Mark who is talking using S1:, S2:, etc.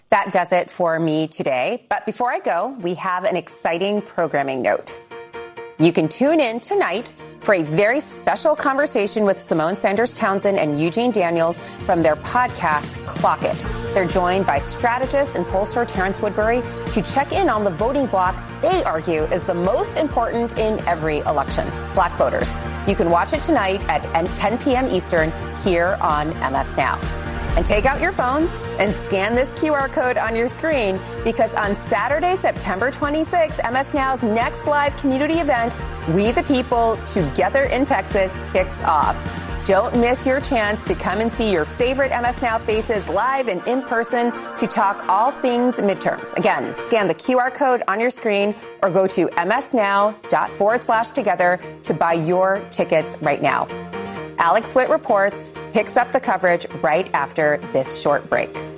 S1: That does it for me today. But before I go, we have an exciting programming note. You can tune in tonight for a very special conversation with Simone Sanders-Townsend and Eugene Daniels from their podcast, Clock It. They're joined by strategist and pollster Terrence Woodbury to check in on the voting bloc they argue is the most important in every election, Black voters. You can watch it tonight at 10 p.m. Eastern here on MS Now. And take out your phones and scan this QR code on your screen, because on Saturday, September 26th, MS Now's next live community event, We the People Together in Texas, kicks off. Don't miss your chance to come and see your favorite MS Now faces live and in person to talk all things midterms. Again, scan the QR code on your screen or go to msnow.forward/together to buy your tickets right now. Alex Witt reports, picks up the coverage right after this short break.